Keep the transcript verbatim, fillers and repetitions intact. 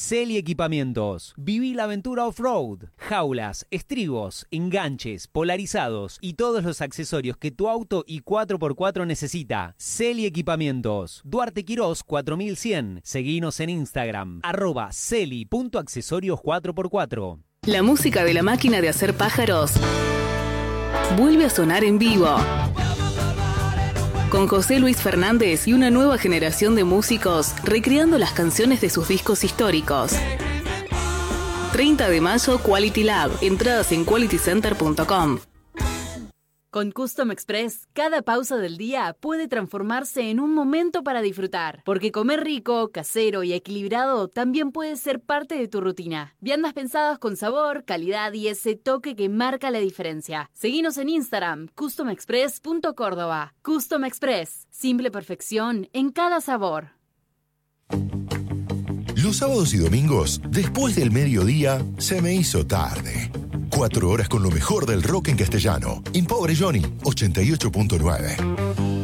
Celi Equipamientos. Viví la aventura off-road. Jaulas, estribos, enganches, polarizados y todos los accesorios que tu auto y cuatro por cuatro necesita. Celi Equipamientos. Duarte Quirós cuatro mil cien. Seguinos en Instagram. Arroba celi.accesorios cuatro por cuatro. La música de la máquina de hacer pájaros vuelve a sonar en vivo. Con José Luis Fernández y una nueva generación de músicos recreando las canciones de sus discos históricos. treinta de mayo, Quality Lab. Entradas en quality center punto com. Con Custom Express, cada pausa del día puede transformarse en un momento para disfrutar. Porque comer rico, casero y equilibrado también puede ser parte de tu rutina. Viandas pensadas con sabor, calidad y ese toque que marca la diferencia. Seguinos en Instagram, custom express punto córdoba. Custom Express, simple perfección en cada sabor. Los sábados y domingos, después del mediodía, se me hizo tarde. Cuatro horas con lo mejor del rock en castellano. En Pobre Johnny, ochenta y ocho punto nueve.